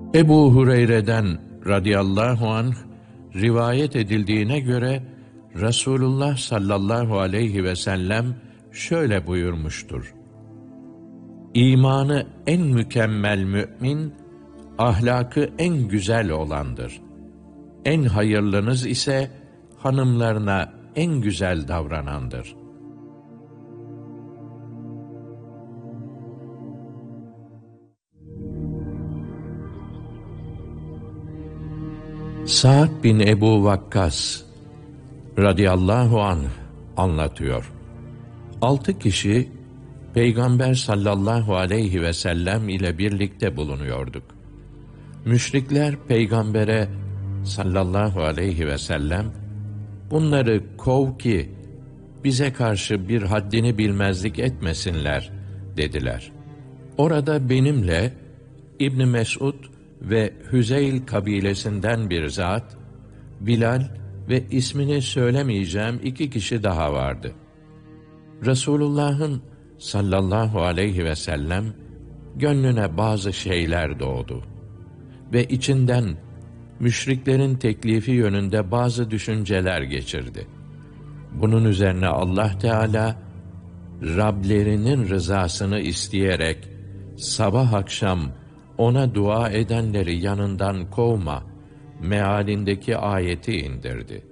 Ebu Hureyre'den radıyallahu anh rivayet edildiğine göre Resulullah sallallahu aleyhi ve sellem şöyle buyurmuştur: İmanı en mükemmel mümin, ahlakı en güzel olandır. En hayırlınız ise hanımlarına en güzel davranandır. Sa'd bin Ebu Vakkas radıyallahu anh anlatıyor. 6 kişi Peygamber sallallahu aleyhi ve sellem ile birlikte bulunuyorduk. Müşrikler Peygamber'e sallallahu aleyhi ve sellem, bunları kov ki bize karşı bir haddini bilmezlik etmesinler dediler. Orada benimle İbn Mes'ud ve Hüzeyl kabilesinden bir zat, Bilal ve ismini söylemeyeceğim 2 kişi daha vardı. Resulullah'ın sallallahu aleyhi ve sellem gönlüne bazı şeyler doğdu ve içinden müşriklerin teklifi yönünde bazı düşünceler geçirdi. Bunun üzerine Allah Teala Rablerinin rızasını isteyerek sabah akşam ona dua edenleri yanından kovma mealindeki ayeti indirdi.